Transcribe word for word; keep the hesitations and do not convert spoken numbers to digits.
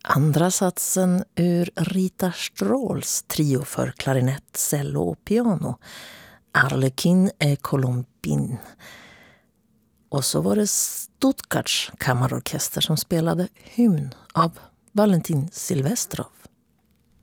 Andra satsen ur Rita Stråls trio för klarinett, cello och piano. Arlequin et Colombine. Och så var det Stuttgarts kammarorkester som spelade hymn av Valentin Silvestrov.